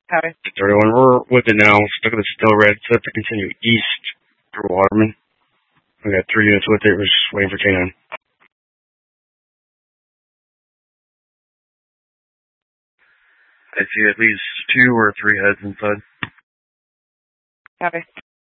Copy. 31, we're with it now. Stuck at the still red. Set to continue east through Waterman. We got 3 units with it. We're just waiting for K9. I see at least 2 or 3 heads inside. Copy.